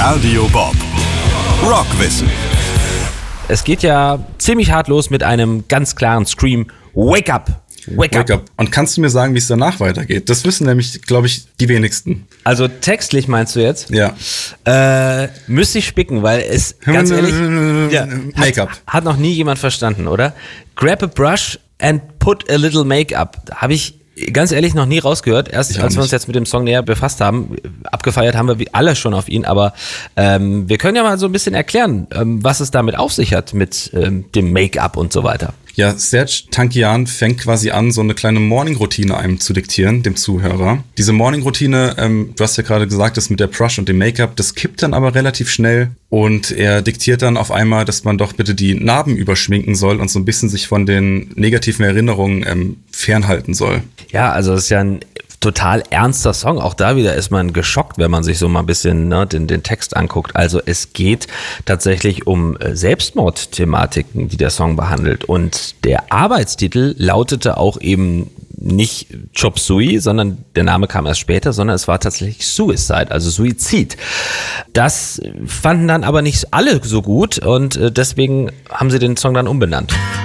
Radio Bob. Rockwissen. Es geht ja ziemlich hart los mit einem ganz klaren Scream. Wake up! Wake up! Und kannst du mir sagen, wie es danach weitergeht? Das wissen nämlich, glaube ich, die wenigsten. Also textlich meinst du jetzt? Ja. Müsste ich spicken, weil es, ganz ehrlich, Make-up. Hat noch nie jemand verstanden, oder? Grab a brush and put a little make-up. Habe ich ganz ehrlich noch nie rausgehört. Erst als wir uns jetzt mit dem Song näher befasst haben, abgefeiert haben wir alle schon auf ihn, aber wir können ja mal so ein bisschen erklären, was es damit auf sich hat mit dem Make-up und so weiter. Ja, Serj Tankian fängt quasi an, so eine kleine Morning-Routine einem zu diktieren, dem Zuhörer. Diese Morning-Routine, du hast ja gerade gesagt, das mit der Brush und dem Make-up, das kippt dann aber relativ schnell und er diktiert dann auf einmal, dass man doch bitte die Narben überschminken soll und so ein bisschen sich von den negativen Erinnerungen fernhalten soll. Ja, also es ist ja ein total ernster Song. Auch da wieder ist man geschockt, wenn man sich so mal ein bisschen den Text anguckt. Also es geht tatsächlich um Selbstmordthematiken, die der Song behandelt. Und der Arbeitstitel lautete auch eben nicht Chop Suey, sondern der Name kam erst später, sondern es war tatsächlich Suicide, also Suizid. Das fanden dann aber nicht alle so gut und deswegen haben sie den Song dann umbenannt.